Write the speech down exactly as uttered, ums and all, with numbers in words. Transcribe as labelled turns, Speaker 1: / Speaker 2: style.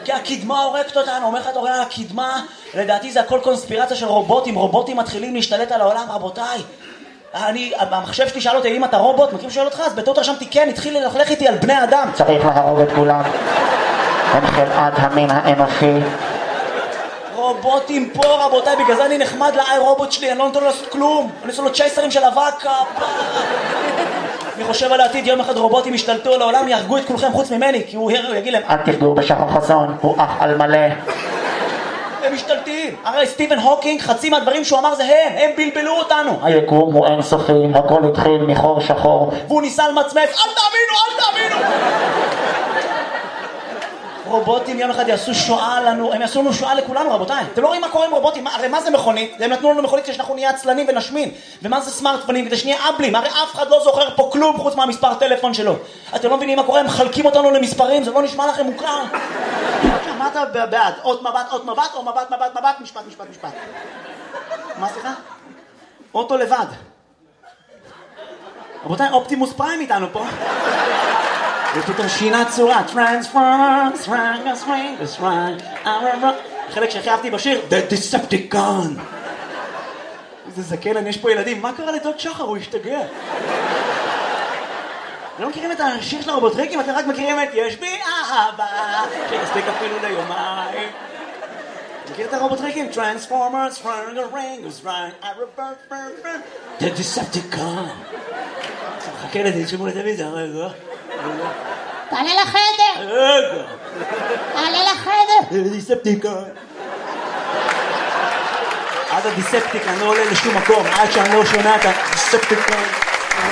Speaker 1: כי הקדמה הורגת אותנו, אומר לך אתה רואה, הקדמה, לדעתי זה הכל קונספירציה של רובוטים, רובוטים מתחילים להשתלט על העולם, רבותיי. אני, המחשב שלי שאל אותי, אם אתה רובוט, מכיר שואל אותך, אז בטעות רשמתי כן, התחיל ללכלך איתי על בני אדם.
Speaker 2: צריך להרוג את כולם. הם חלאת המין האנושי.
Speaker 1: רובוטים פה, רבותיי, בגלל זה אני נחמד לאי רובוט שלי, אני לא נותן לו לעשות כלום. אני עושה לו צ'ייסרים של אבק. אני חושב על העתיד, יום אחד רובוטים ישתלטו על העולם, יהרגו את כולכם חוץ ממני, כי הוא יגיד להם...
Speaker 2: אל תפגעו בשחר חסון, הוא אח על מלא.
Speaker 1: הם משתלטים. הרי סטיבן הוקינג, חצי מהדברים שהוא אמר זה הם, הם בלבלו אותנו.
Speaker 2: היקום הוא אינסופי, הכל התחיל מחור שחור.
Speaker 1: והוא ניסה למצמץ, אל תאמינו, אל תאמינו! רובוטים יום אחד יעשו שואה לנו, הם יעשו לנו שואה לכולנו, רבותיי. אתם לא רואים מה קורה עם רובוטים? הרי מה זה מכונית? הם נתנו לנו מכונית כדי שאנחנו נהיה עצלנים ונשמין. ומה זה סמארטפונים? כדי שנהיה אבלים. הרי אף אחד לא זוכר פה כלום חוץ מהמספר טלפון שלו. אתם לא מבינים מה קורה? הם מחלקים אותנו למספרים, זה לא נשמע לכם מוכר. מה אתה בעד? עוד מבט, עוד מבט, או מבט, מבט, מבט, משפט, משפט, משפט. מה סליחה? אוטו לבד. רבותיי, אופטימוס פריים איתנו פה. ופתאום שינה צורה, Transformers, Rangas, Rangas, Rangas, חלק שהכי אהבתי בשיר, The Decepticon. איזה זקן, יש פה ילדים, מה קרה לדוד שחר? הוא השתגע. לא מכירים את השיר של הרובוטריקים? אתם רק מכירים את יש בי אהבה, שיספיק אפילו ליומיים. מכיר את הרובוטריקים? Transformers, Rangas, Rangas, Rangas, The Decepticon. חכה לזה, שמעו לטלוויזיה, רגע.
Speaker 3: תעלה לחדר!
Speaker 1: רגע!
Speaker 3: תעלה לחדר!
Speaker 1: דיספטיקון! עד הדיספטיקון לא עולה לשום מקום, עד שאני לא שומע את הדיספטיקון.